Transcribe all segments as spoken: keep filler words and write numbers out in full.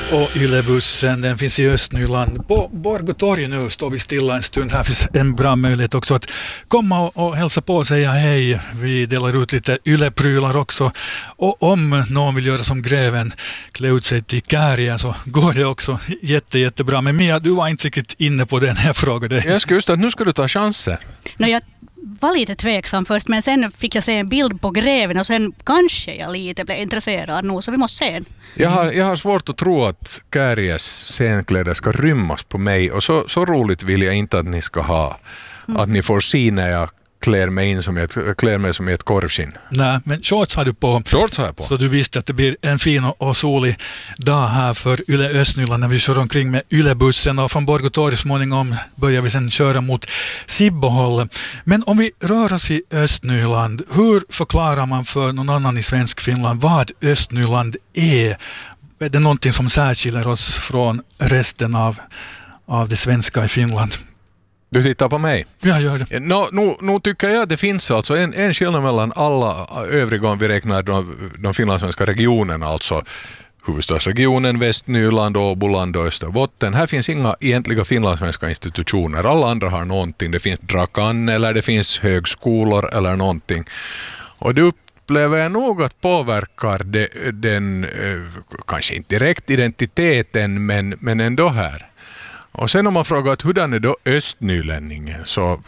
Och Ylebussen, den finns i Östnyland. På Borgåtorg nu står vi stilla en stund. Här finns en bra möjlighet också att komma och, och hälsa på och säga hej. Vi delar ut lite yleprylar också. Och om någon vill göra som greven, klä ut sig till kärgen, så går det också jätte, jättebra. Men Mia, du var inte riktigt inne på den här frågan. Jag ska just att nu ska du ta chanser. No, jag var lite tveksam först, men sen fick jag se en bild på greven och sen kanske jag lite blev intresserad nu, så vi måste se den. Jag har, jag har svårt att tro att Kärjes scenkläder ska rymmas på mig, och så, så roligt vill jag inte att ni ska ha. Mm. Att ni får se när jag klär mig, in som ett, klär mig som ett korvskinn. Nej, men shorts har du på. Shorts har jag på. Så du visste att det blir en fin och solig dag här för Yle Östnyland när vi kör omkring med Ylebussen, och från Borgåtorg småningom börjar vi sen köra mot Sibbohåll. Men om vi rör oss i Östnyland, hur förklarar man för någon annan i svensk Finland vad Östnyland är? Är det någonting som särskiljer oss från resten av, av det svenska i Finland? Du tittar på mig. Ja, gör det. No, nu, nu tycker jag att det finns alltså en, en skillnad mellan alla övriga, om vi räknar de, de finlandssvenska regionerna, alltså huvudstadsregionen, Västnyland, Åboland och Österbotten. Här finns inga egentliga finlandssvenska institutioner. Alla andra har någonting. Det finns Drakan eller det finns högskolor eller någonting. Och det upplever jag nog att påverkar de, den, kanske inte direkt identiteten, men, men ändå här. Och sen om man frågar att hurdan är då östnylänningen, så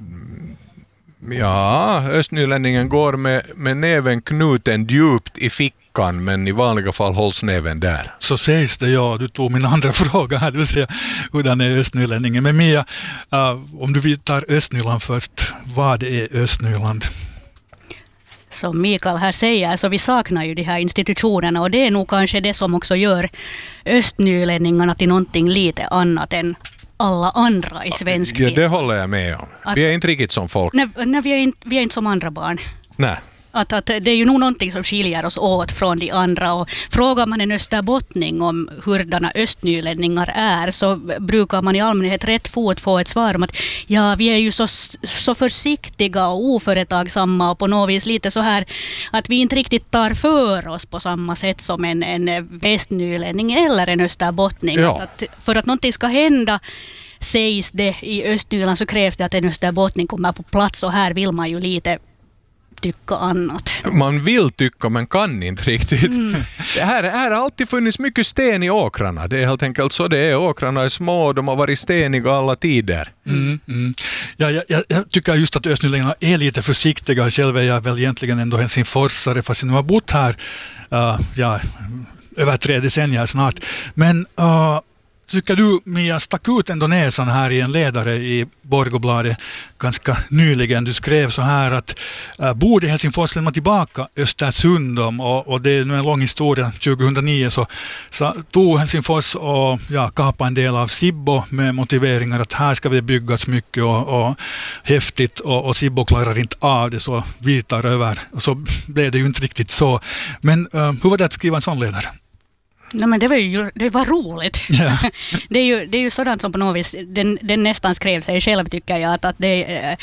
ja, östnylänningen går med, med näven knuten djupt i fickan, men i vanliga fall hålls näven där. Så sägs det, ja. Du tog min andra fråga här, det vill säga hurdan är östnylänningen. Men Mia, uh, om du tar Östnyland först, vad är Östnyland? Som Mikael här säger, så vi saknar ju de här institutionerna, och det är nog kanske det som också gör östnylänningarna till någonting lite annat än alla andra i svensk film. Ja, det håller jag med om. Att, vi är inte riktigt som folk. Nej, nej vi, är inte, vi är inte som andra barn. Nej. Att, att det är ju nog någonting som skiljer oss åt från de andra, och frågar man en österbottning om hurdana östnylänningar är, så brukar man i allmänhet rätt fort få ett svar om att ja, vi är ju så, så försiktiga och oföretagsamma och på något vis lite så här att vi inte riktigt tar för oss på samma sätt som en, en västnylänning eller en österbottning. Ja. Att, att för att någonting ska hända, sägs det i Östnyland, så krävs det att en österbottning kommer på plats, och här vill man ju lite tycka annat. Man vill tycka, men kan inte riktigt. Mm. Det här, här har alltid funnits mycket sten i åkrarna. Det är helt enkelt så det är. Åkrarna är små, de har varit steniga alla tider. Mm, mm. Ja, jag, jag, jag tycker just att östnylänningarna är lite försiktiga. Själv är jag väl egentligen ändå helsingforsare, fast jag nu har bott här uh, ja, över tre decennier snart. Men uh, tycker du, Mia, stack ut ändå näsan här i en ledare i Borgåbladet ganska nyligen. Du skrev så här att äh, borde Helsingfors lämna tillbaka Östersund, och, och det är nu en lång historia. tjugohundranio så, så tog Helsingfors och ja, kapade en del av Sibbo med motiveringar att här ska vi byggas mycket och, och häftigt, och, och Sibbo klarar inte av det, så vi tar över. Och så blev det ju inte riktigt så. Men äh, hur var det att skriva en sån ledare? Nej, men det var ju det var roligt. Yeah. det, är ju, det är ju sådant som på något vis, den, den nästan skrev sig själv, tycker jag, att, att det eh,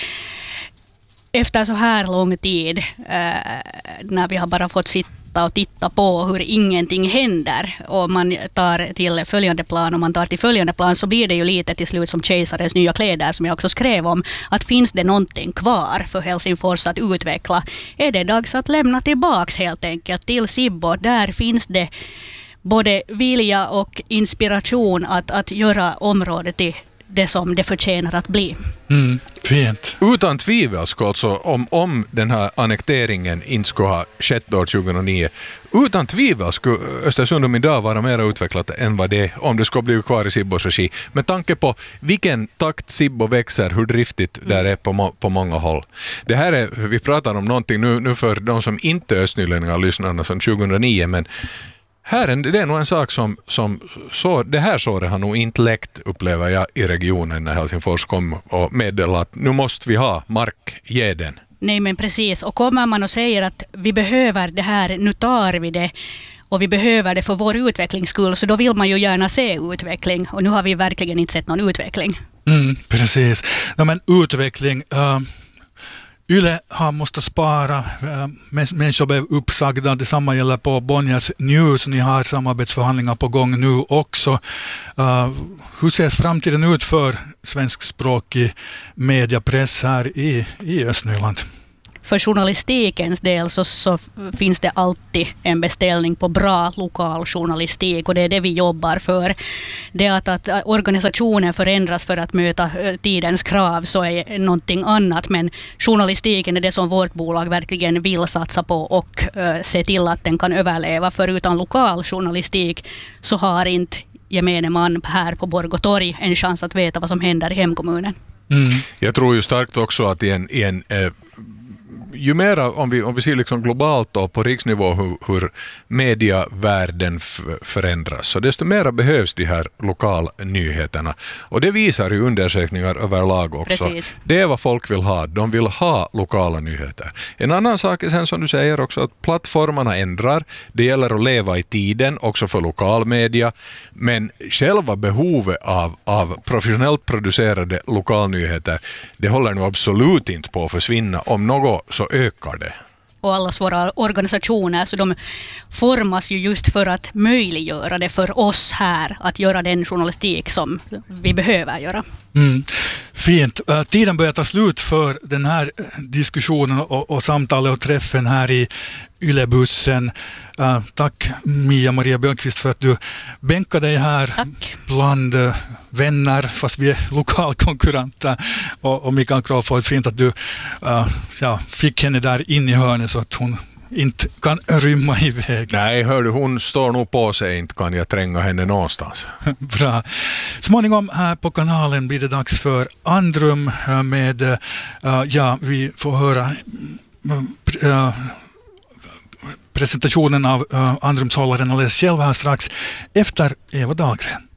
efter så här lång tid eh, när vi har bara fått sitta och titta på hur ingenting händer, och man tar till följande plan och man tar till följande plan, så blir det ju lite till slut som kejsarens nya kläder, som jag också skrev om, att finns det någonting kvar för Helsingfors att utveckla, är det dags att lämna tillbaks helt enkelt till Sibbo. Där finns det både vilja och inspiration att, att göra området till det som det förtjänar att bli. Mm, fint. Utan tvivel ska alltså, om, om den här annekteringen inte skulle ha skett år tjugohundranio, utan tvivel skulle Östersund om idag vara mer utvecklat än vad det är om det skulle bli kvar i Sibbos regi. Med tanke på vilken takt Sibbo växer, hur driftigt mm. där är på, må, på många håll. Det här är, vi pratar om någonting nu, nu för de som inte är östnylänningar lyssnarna som tjugohundranio, men här är det är nog en sak som, som så, det här såret har nog inte läckt, upplever jag, i regionen när Helsingfors kom och meddelade att nu måste vi ha mark, ge den. Nej, men precis. Och kommer man och säger att vi behöver det här, nu tar vi det, och vi behöver det för vår utvecklings skull, så då vill man ju gärna se utveckling, och nu har vi verkligen inte sett någon utveckling. Mm, precis. Ja, men utveckling... Uh... Yle har måste spara, människor blev uppsagda, detsamma gäller på Bonniers News, ni har samarbetsförhandlingar på gång nu också. Uh, hur ser framtiden ut för svenskspråkig mediepress här i, i Östnyland? För journalistikens del så, så finns det alltid en beställning på bra lokal journalistik, och det är det vi jobbar för. Det att, att organisationen förändras för att möta tidens krav så är någonting annat, men journalistiken är det som vårt bolag verkligen vill satsa på och uh, se till att den kan överleva, för utan lokal journalistik så har inte gemene man här på Borgå torg en chans att veta vad som händer i hemkommunen. Mm. Jag tror ju starkt också att i en, i en eh, ju mera, om vi, om vi ser liksom globalt och på riksnivå hur, hur mediavärlden f- förändras, så desto mera behövs de här lokala nyheterna. Och det visar ju undersökningar överlag också. Precis. Det är vad folk vill ha. De vill ha lokala nyheter. En annan sak är sen som du säger också att plattformarna ändrar. Det gäller att leva i tiden också för lokalmedia. Men själva behovet av, av professionellt producerade lokalnyheter, det håller nu absolut inte på att försvinna. Om något så ökar det. Och alla våra organisationer, så de formas ju just för att möjliggöra det för oss här, att göra den journalistik som vi behöver göra. Mm. Fint. Uh, tiden börjar ta slut för den här diskussionen och, och samtalet och träffen här i Ylebussen. Uh, tack Mia-Maria Björkqvist för att du bänkade dig här. Tack. Bland uh, vänner, fast vi är lokalkonkurrenter. Och, och Mikael Crawford, fint att du uh, ja, fick henne där in i hörnet så att hon inte kan rymma iväg. Nej, hör du, hon står nog på sig, inte kan jag tränga henne någonstans. Bra. Småningom här på kanalen blir det dags för Andrum med, uh, ja, vi får höra uh, presentationen av uh, Andrumshållaren alldeles själv här strax efter Eva Dahlgren.